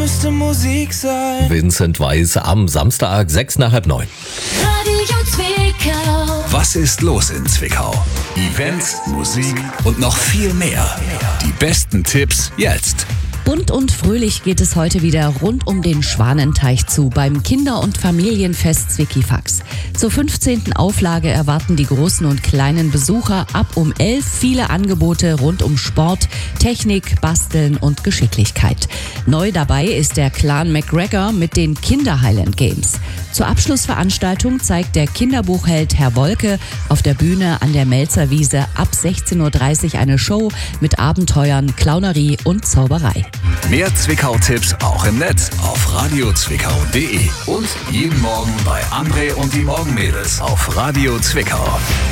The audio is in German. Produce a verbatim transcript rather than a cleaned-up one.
Müsste Musik sein. Vincent Weiss am Samstag, sechs nach halb neun. Radio Zwickau. Was ist los in Zwickau? Events, Musik und noch viel mehr. Die besten Tipps jetzt. Bunt und fröhlich geht es heute wieder rund um den Schwanenteich zu beim Kinder- und Familienfest Zwickifax. Zur fünfzehnten Auflage erwarten die großen und kleinen Besucher ab um elf viele Angebote rund um Sport, Technik, Basteln und Geschicklichkeit. Neu dabei ist der Clan McGregor mit den Kinder Highland Games. Zur Abschlussveranstaltung zeigt der Kinderbuchheld Herr Wolke auf der Bühne an der Melzerwiese ab sechzehn Uhr dreißig eine Show mit Abenteuern, Clownerie und Zauberei. Mehr Zwickau-Tipps auch im Netz auf radio zwickau punkt de und jeden Morgen bei André und die Morgenmädels auf Radio Zwickau.